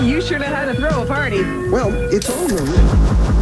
You sure know how to throw a party. Well, it's over.